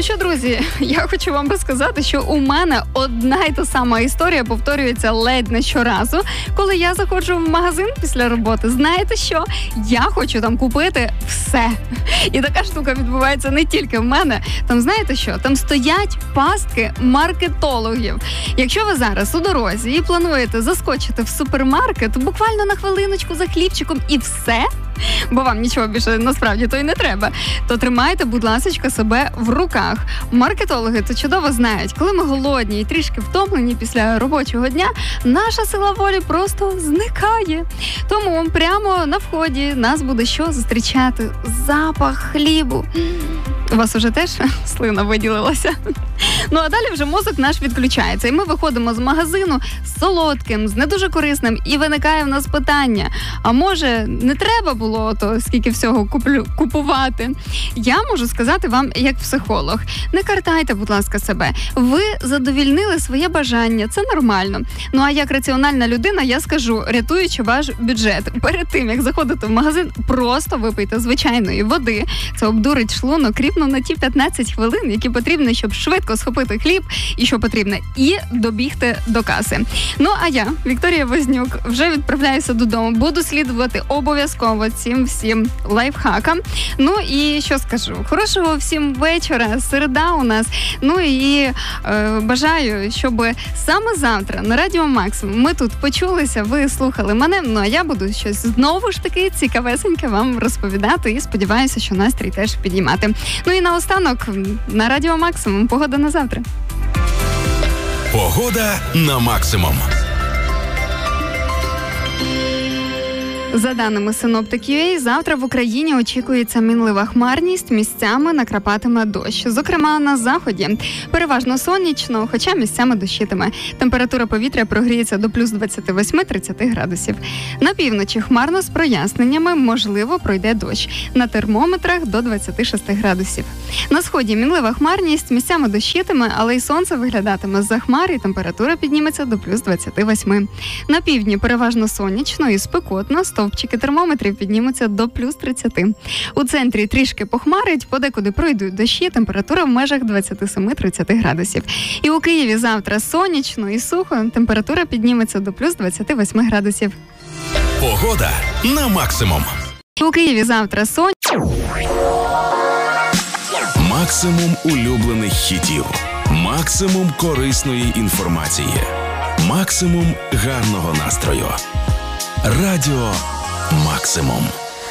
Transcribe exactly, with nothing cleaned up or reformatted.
Ну що, друзі, я хочу вам розказати, що у мене одна й та сама історія повторюється ледь не щоразу, коли я заходжу в магазин після роботи. Знаєте що? Я хочу там купити все. І така штука відбувається не тільки в мене. Там, знаєте що? Там стоять пастки маркетологів. Якщо ви зараз у дорозі і плануєте заскочити в супермаркет, буквально на хвилиночку за хлібчиком і все, бо вам нічого більше насправді то й не треба, то тримайте, будь ласочка, себе в руках. Маркетологи то чудово знають, коли ми голодні і трішки втомлені після робочого дня, наша сила волі просто зникає. Тому прямо на вході нас буде що зустрічати? Запах хлібу. У вас уже теж слина виділилася? Ну, а далі вже мозок наш відключається. І ми виходимо з магазину з солодким, з не дуже корисним. І виникає в нас питання, а може не треба було то скільки всього куплю, купувати? Я можу сказати вам як психолог. Не картайте, будь ласка, себе. Ви задовільнили своє бажання. Це нормально. Ну, а як раціональна людина, я скажу, рятуючи ваш бюджет. Перед тим, як заходити в магазин, просто випийте звичайної води. Це обдурить шлунок рівно на ті п'ятнадцять хвилин, які потрібні, щоб швидко схопити хліб і що потрібно, і добігти до каси. Ну, а я, Вікторія Вознюк, вже відправляюся додому. Буду слідувати обов'язково цим всім лайфхакам. Ну, і що скажу? Хорошого всім вечора, середа у нас. Ну, і е, бажаю, щоб саме завтра на Радіо Максимум ми тут почулися, ви слухали мене, ну, а я буду щось знову ж таки цікавесеньке вам розповідати і сподіваюся, що настрій теж підіймати. Ну, і наостанок на Радіо Максимум. Погода на завтра. Погода на максимум. За даними Синоптик.ю А, завтра в Україні очікується мінлива хмарність, місцями накрапатиме дощ. Зокрема, на заході переважно сонячно, хоча місцями дощитиме. Температура повітря прогріється до плюс двадцять вісім - тридцять градусів. На півночі хмарно з проясненнями, можливо, пройде дощ. На термометрах до двадцять шість градусів. На сході мінлива хмарність, місцями дощитиме, але й сонце виглядатиме з-за хмар, і температура підніметься до плюс двадцять вісім. На півдні переважно сонячно і спекотно, стовпчики термометрів піднімуться до плюс тридцять. У центрі трішки похмарить, подекуди пройдуть дощі, температура в межах двадцять сім - тридцять градусів. І у Києві завтра сонячно і сухо, температура підніметься до плюс двадцять вісім градусів. Погода на максимум. І у Києві завтра сонячно. Максимум улюблених хітів. Максимум корисної інформації. Максимум гарного настрою. Радіо Максимум.